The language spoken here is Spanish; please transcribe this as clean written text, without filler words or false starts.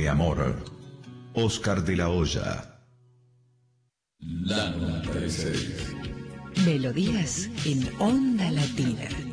mi amor. Oscar de la Hoya. La 96. Melodías en Onda Latina.